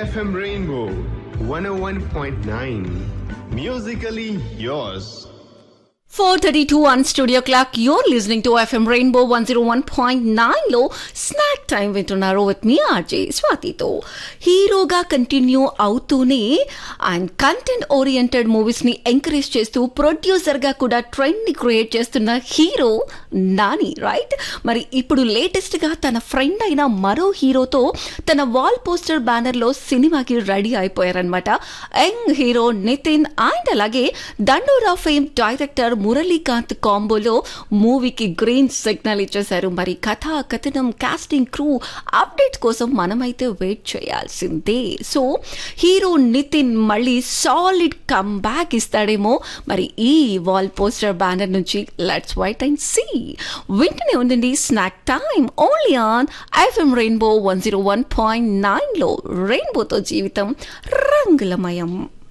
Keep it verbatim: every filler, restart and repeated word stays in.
F M Rainbow one oh one point nine. Musically yours. four thirty-two on Studio Clock. You're listening to F M Rainbow one oh one point nine లో snack time వింటున్నారు with me RJ స్వాతితో. హీరోగా continue అవుతూనే and content oriented మూవీస్ని encourage చేస్తూ ప్రొడ్యూసర్గా కూడా ట్రెండ్ని create చేస్తున్న hero Nani, right? మరి ఇప్పుడు లేటెస్ట్గా తన ఫ్రెండ్ అయిన మరో హీరోతో తన వాల్ పోస్టర్ బ్యానర్లో సినిమాకి ready అయిపోయారనమాట. Young hero Nitin and అలాగే దండోరా ఫేమ్ డైరెక్టర్ మురళీకాంత్ కాంబోలో మూవీకి గ్రీన్ సిగ్నల్ ఇచ్చేశారు. మరి కథ, కథనం, కాస్టింగ్, క్రూ అప్డేట్ కోసం మనమైతే వెయిట్ చేయాల్సిందే. సో హీరో నితిన్ మళ్ళీ సాలిడ్ కమ్ బ్యాక్ ఇస్తాడేమో మరి ఈ వాల్ పోస్టర్ బ్యానర్ నుంచి. Let's wait and see. వింటూనే ఉండండి snack time only on FM rainbow one zero one point nine లో. రెయిన్బోతో జీవితం రంగులమయం.